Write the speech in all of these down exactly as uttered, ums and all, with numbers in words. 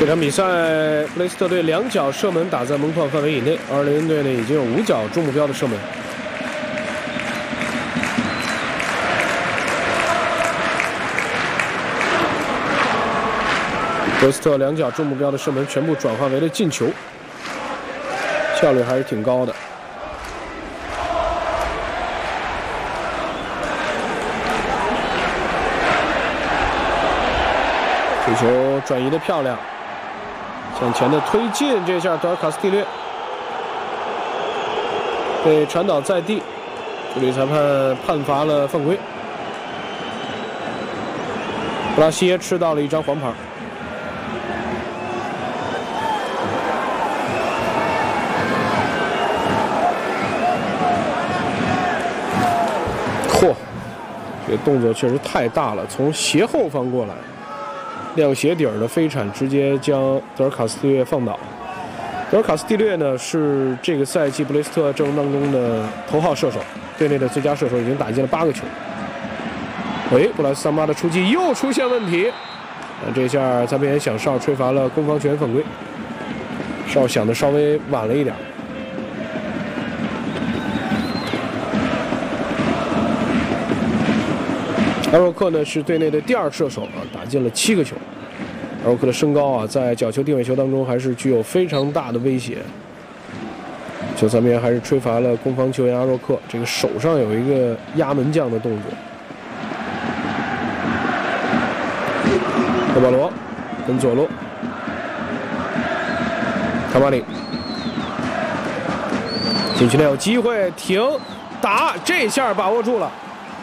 这场比赛，布雷斯特队两脚射门打在门框范围以内，而雷恩队呢已经有五脚中目标的射门。布雷斯特两脚中目标的射门全部转化为了进球，效率还是挺高的。这球转移的漂亮。 向前的推进，这下德尔卡斯蒂略被传倒在地，助理裁判判罚了犯规。布拉西耶吃到了一张黄牌。嚯，这动作确实太大了，从斜后方过来。 亮鞋底儿的飞铲直接将德尔卡斯蒂略放倒。德尔卡斯蒂略呢是这个赛季布雷斯特阵容当中的头号射手，队内的最佳射手，已经打进了八个球。喂，布莱斯桑巴的出击又出现问题，那这下裁判员响哨吹罚了攻防权犯规，哨响的稍微晚了一点。 阿若克呢是队内的第二射手啊，打进了七个球。阿若克的身高啊，在角球定位球当中还是具有非常大的威胁。球裁判员还是吹罚了攻防球员阿若克，这个手上有一个压门将的动作。科保罗跟左路，卡马里，禁区内有机会停打，这下把握住了。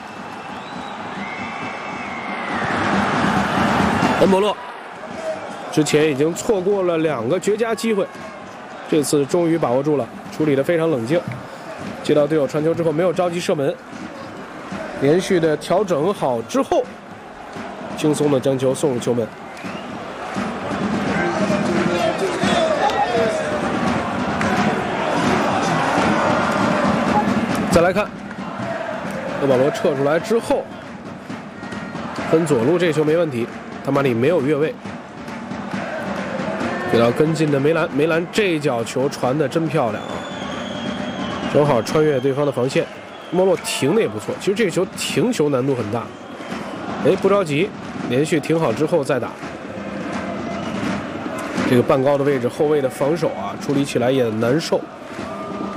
恩博洛之前已经错过了两个绝佳机会，这次终于把握住了，处理得非常冷静。接到队友传球之后，没有着急射门，连续的调整好之后，轻松的将球送入球门。再来看，厄保罗撤出来之后，分左路这球没问题。 卡马里没有越位，给到跟进的梅兰，梅兰这一脚球传的真漂亮啊，正好穿越对方的防线。莫洛停的也不错，其实这个球停球难度很大。哎，不着急，连续停好之后再打。这个半高的位置，后卫的防守啊，处理起来也难受。